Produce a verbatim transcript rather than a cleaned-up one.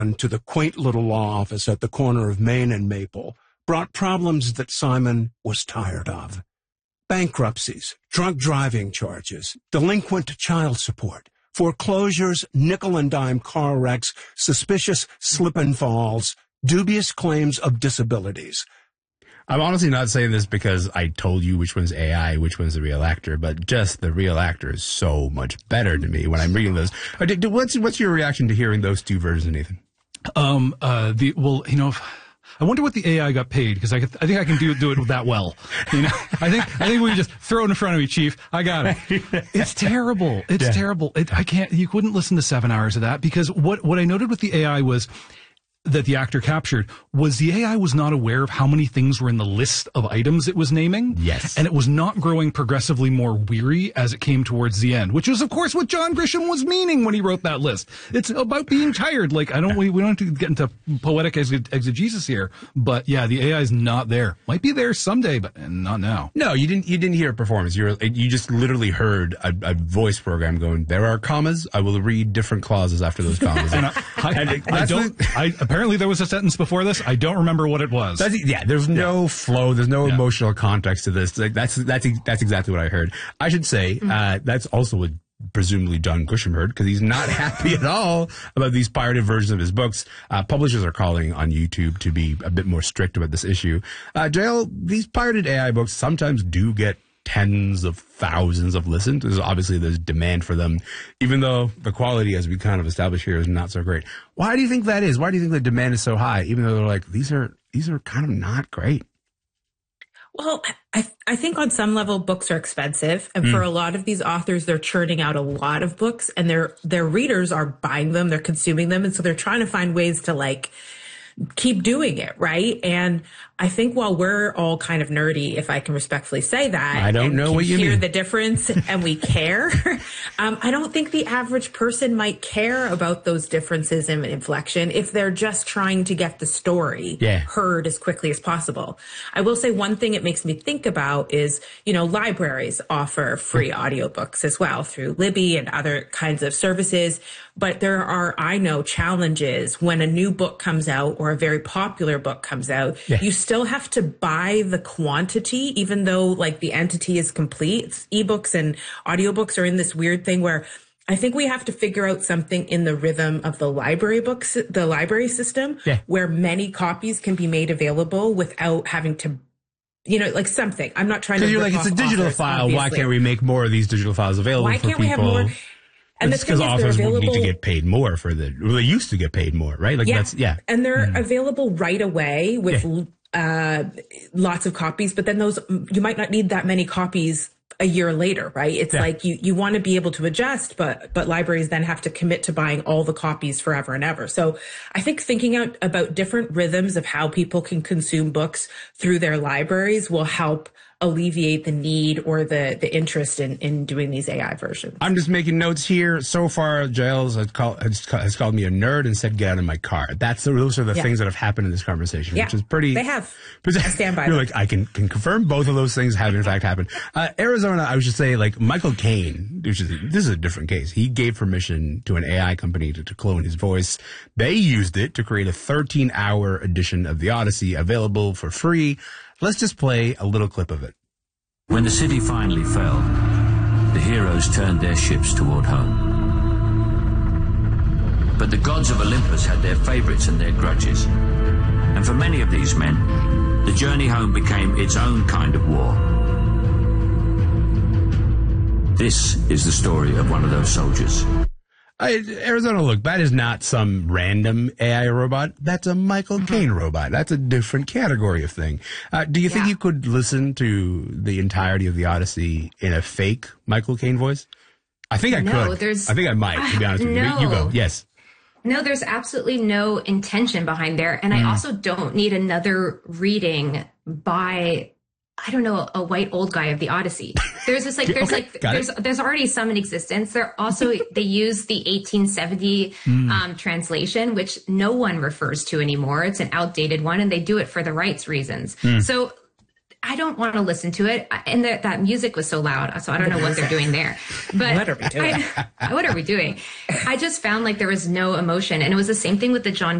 to the quaint little law office at the corner of Main and Maple brought problems that Simon was tired of. Bankruptcies, drunk driving charges, delinquent child support, foreclosures, nickel and dime car wrecks, suspicious slip and falls, dubious claims of disabilities. I'm honestly not saying this because I told you which one's A I, which one's the real actor, but just the real actor is so much better to me when I'm reading those. What's, what's your reaction to hearing those two versions, Nathan? Um, uh, the, well, you know, if, I wonder what the A I got paid, because I, I think I can do do it that well. You know, I think I think we can just throw it in front of me, Chief. I got it. It's terrible. It's yeah. terrible. It, I can't. You couldn't listen to seven hours of that, because what what I noted with the A I was that the actor captured was the A I was not aware of how many things were in the list of items it was naming. Yes. And it was not growing progressively more weary as it came towards the end, which was, of course, what John Grisham was meaning when he wrote that list. It's about being tired. Like, I don't, we, we don't have to get into poetic exegesis here, but yeah, the A I is not there. Might be there someday, but not now. No, you didn't, you didn't hear a performance. You were, you just literally heard a, a voice program going, there are commas. I will read different clauses after those commas. and I, I, and I don't, I, apparently there was a sentence before this. I don't remember what it was. That's, yeah, there's no yeah. flow. There's no yeah. emotional context to this. Like, that's that's that's exactly what I heard. I should say mm-hmm. uh, that's also what presumably John Grisham heard, because he's not happy at all about these pirated versions of his books. Uh, publishers are calling on YouTube to be a bit more strict about this issue. Uh, J L, these pirated A I books sometimes do get tens of thousands of listens. There's obviously there's demand for them, even though the quality, as we kind of established here, is not so great. Why do you think that is? Why do you think the demand is so high, even though they're like, these are these are kind of not great? Well, I I think on some level books are expensive, and mm. for a lot of these authors, they're churning out a lot of books, and their their readers are buying them, they're consuming them, and so they're trying to find ways to like keep doing it, right? And I think while we're all kind of nerdy, if I can respectfully say that, I don't know what you hear mean. the difference and we care, um, I don't think the average person might care about those differences in inflection if they're just trying to get the story yeah. heard as quickly as possible. I will say one thing it makes me think about is, you know, libraries offer free audiobooks as well through Libby and other kinds of services. But there are, I know, challenges when a new book comes out or a very popular book comes out. Yeah. You still have to buy the quantity, even though like the entity is complete. It's ebooks and audiobooks are in this weird thing where I think we have to figure out something in the rhythm of the library books, the library system, yeah. where many copies can be made available without having to, you know, like something. I'm not trying to. Because you're like, it's a digital authors, file. obviously. Why can't we make more of these digital files available Why for can't people? we have more? And it's because authors would need to get paid more for the. Well, they used to get paid more, right? Like yeah. that's yeah. And they're mm. available right away with yeah. uh lots of copies. But then those you might not need that many copies a year later, right? It's yeah. like you you want to be able to adjust, but but libraries then have to commit to buying all the copies forever and ever. So I think thinking out about different rhythms of how people can consume books through their libraries will help alleviate the need or the, the interest in, in doing these A I versions. I'm just making notes here. So far, Giles has, call, has, has called me a nerd and said, get out of my car. That's the, those are the yeah. things that have happened in this conversation, yeah, which is pretty... They have. I stand by You're them. like, I can, can confirm both of those things have in fact happened. Uh, Arizona, I should say, like Michael Caine, which is, this is a different case. He gave permission to an A I company to, to clone his voice. They used it to create a thirteen hour edition of the Odyssey available for free. Let's just play a little clip of it. When the city finally fell, the heroes turned their ships toward home. But the gods of Olympus had their favorites and their grudges. And for many of these men, the journey home became its own kind of war. This is the story of one of those soldiers. I, Arizona, look, that is not some random A I robot. That's a Michael mm-hmm. Caine robot. That's a different category of thing. Uh, do you yeah. think you could listen to the entirety of the Odyssey in a fake Michael Caine voice? I think I no, could. There's, I think I might, to be honest with no. you. You go. Yes. No, there's absolutely no intention behind there. And mm. I also don't need another reading by... I don't know, a white old guy of the Odyssey. There's this like, there's okay, like, there's, it. there's already some in existence. There also, they use the eighteen seventy mm. um, translation, which no one refers to anymore. It's an outdated one and they do it for the rights reasons. Mm. So I don't want to listen to it. And the, that music was so loud. So I don't know what they're doing there. But What are we doing? I, what are we doing? I just found like there was no emotion. And it was the same thing with the John